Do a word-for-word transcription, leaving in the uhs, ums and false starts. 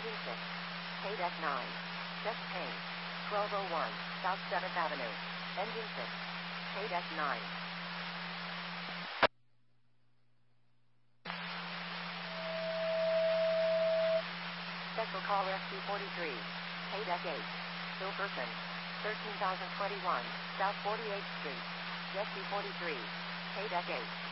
Engine six. K-Deck nine. Chest pain. twelve oh one, South seventh Avenue. Engine six. K-Deck nine. Special call S T forty-three. K-Deck eight. Bill Person. thirteen thousand twenty-one, South forty-eighth Street. S T forty-three. K-Deck eight.